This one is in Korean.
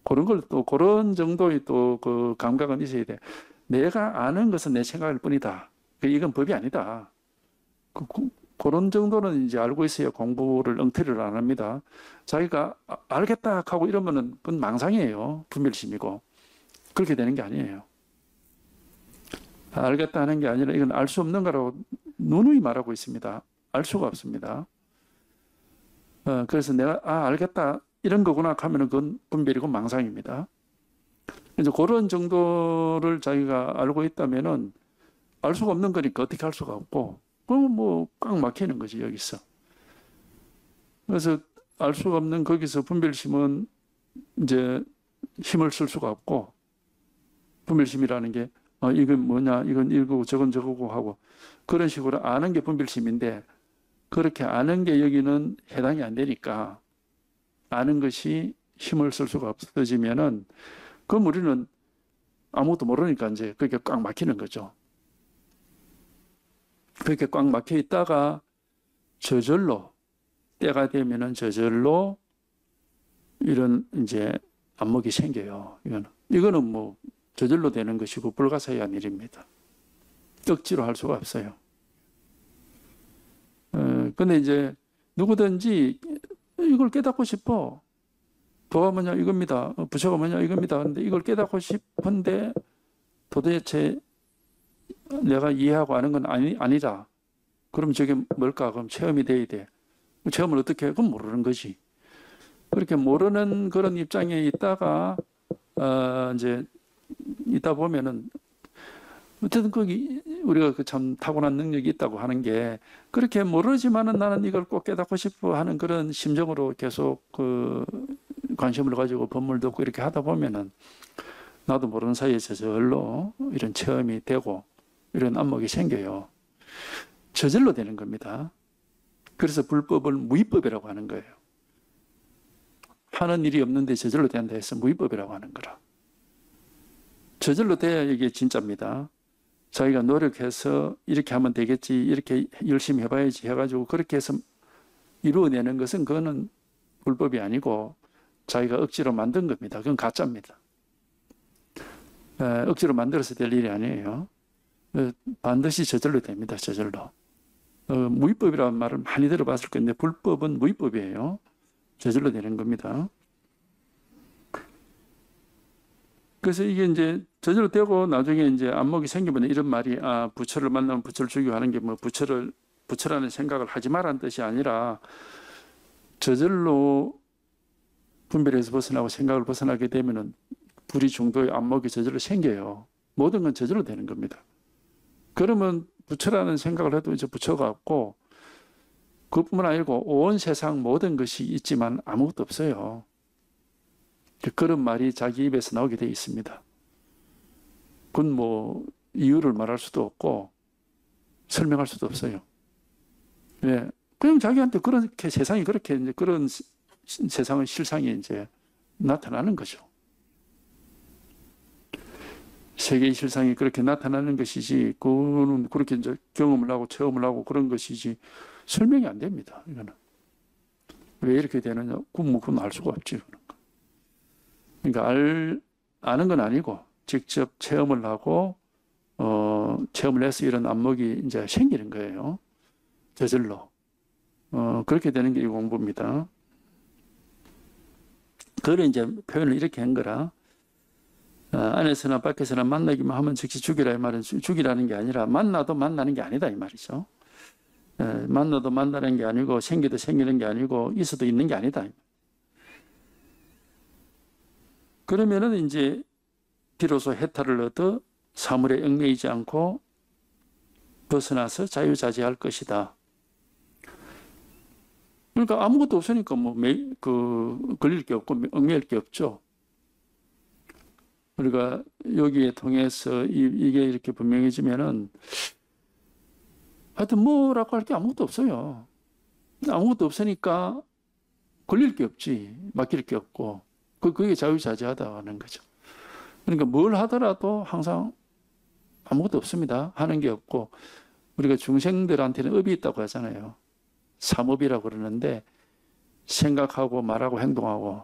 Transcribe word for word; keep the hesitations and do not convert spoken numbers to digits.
그런 걸 또 그런 정도의 또 그 감각은 있어야 돼. 내가 아는 것은 내 생각일 뿐이다. 그 이건 법이 아니다. 그, 그, 그런 정도는 이제 알고 있어야 공부를 엉터리를 안 합니다. 자기가 아- 알겠다 하고 이러면은 그건 망상이에요. 분별심이고. 그렇게 되는 게 아니에요. 알겠다 하는 게 아니라 이건 알 수 없는 거라고 누누이 말하고 있습니다. 알 수가 없습니다. 어, 그래서 내가 아 알겠다 이런 거구나 하면은 그건 분별이고 망상입니다. 이제 그런 정도를 자기가 알고 있다면은 알 수가 없는 거니까 어떻게 할 수가 없고 그건 뭐 꽉 막히는 거지 여기서. 그래서 알 수가 없는 거기서 분별심은 이제 힘을 쓸 수가 없고 분별심이라는 게 어, 이건 뭐냐 이건 이거고 저건 저거고 하고 그런 식으로 아는 게 분별심인데 그렇게 아는 게 여기는 해당이 안 되니까 아는 것이 힘을 쓸 수가 없어지면은 그럼 우리는 아무것도 모르니까 이제 그게 꽉 막히는 거죠. 그렇게 꽉 막혀 있다가 저절로 때가 되면은 저절로 이런 이제 안목이 생겨요. 이거는 이거는 뭐 저절로 되는 것이고 불가사의한 일입니다. 억지로 할 수가 없어요. 어, 근데 이제 누구든지 이걸 깨닫고 싶어. 도가 뭐냐 이겁니다. 부처가 뭐냐 이겁니다. 근데 이걸 깨닫고 싶은데 도대체 내가 이해하고 아는 건 아니, 아니라 그럼 저게 뭘까? 그럼 체험이 돼야 돼. 체험을 어떻게 해? 그건 모르는 거지. 그렇게 모르는 그런 입장에 있다가 어, 이제 있다 보면은 어쨌든 거기 우리가 그 참 타고난 능력이 있다고 하는 게 그렇게 모르지만은 나는 이걸 꼭 깨닫고 싶어 하는 그런 심정으로 계속 그 관심을 가지고 법문을 듣고 이렇게 하다 보면은 나도 모르는 사이에 저절로 이런 체험이 되고 이런 안목이 생겨요. 저절로 되는 겁니다. 그래서 불법을 무위법이라고 하는 거예요. 하는 일이 없는데 저절로 된다 해서 무위법이라고 하는 거라. 저절로 돼야 이게 진짜입니다. 자기가 노력해서 이렇게 하면 되겠지, 이렇게 열심히 해봐야지 해가지고 그렇게 해서 이루어내는 것은 그거는 불법이 아니고 자기가 억지로 만든 겁니다. 그건 가짜입니다. 에, 억지로 만들어서 될 일이 아니에요. 에, 반드시 저절로 됩니다. 저절로. 어, 무위법이라는 말을 많이 들어봤을 건데 불법은 무위법이에요. 저절로 되는 겁니다. 그래서 이게 이제 저절로 되고 나중에 이제 안목이 생기면 이런 말이 아 부처를 만나면 부처를 죽이고 하는 게 뭐 부처를 부처라는 생각을 하지 말라는 뜻이 아니라 저절로 분별에서 벗어나고 생각을 벗어나게 되면은 불이 중도의 안목이 저절로 생겨요. 모든 건 저절로 되는 겁니다. 그러면 부처라는 생각을 해도 이제 부처가 없고 그뿐만 아니고 온 세상 모든 것이 있지만 아무것도 없어요. 그런 말이 자기 입에서 나오게 되어 있습니다. 그건 뭐 이유를 말할 수도 없고 설명할 수도 없어요. 예, 그냥 자기한테 그렇게 세상이 그렇게 이제 그런 세상의 실상이 이제 나타나는 거죠. 세계의 실상이 그렇게 나타나는 것이지, 그거는 그렇게 이제 경험을 하고 체험을 하고 그런 것이지 설명이 안 됩니다. 이거는 왜 이렇게 되느냐? 그건 뭐 그건 알 수가 없지. 그러니까 알 아는 건 아니고 직접 체험을 하고 어, 체험을 해서 이런 안목이 이제 생기는 거예요. 저절로. 어, 그렇게 되는 게 이 공부입니다. 그걸 이제 표현을 이렇게 한 거라. 어, 안에서나 밖에서나 만나기만 하면 즉시 죽이라 이 말은 죽이라는 게 아니라 만나도 만나는 게 아니다 이 말이죠. 에, 만나도 만나는 게 아니고 생기도 생기는 게 아니고 있어도 있는 게 아니다. 그러면은 이제 비로소 해탈을 얻어 사물에 얽매이지 않고 벗어나서 자유자재할 것이다. 그러니까 아무것도 없으니까 뭐 매, 그 걸릴 게 없고 얽매일 게 없죠. 우리가 여기에 통해서 이, 이게 이렇게 분명해지면은 하여튼 뭐라고 할 게 아무것도 없어요. 아무것도 없으니까 걸릴 게 없지. 맡길 게 없고. 그, 그게 자유자재하다는 거죠. 그러니까 뭘 하더라도 항상 아무것도 없습니다. 하는 게 없고. 우리가 중생들한테는 업이 있다고 하잖아요. 삼업이라고 그러는데 생각하고 말하고 행동하고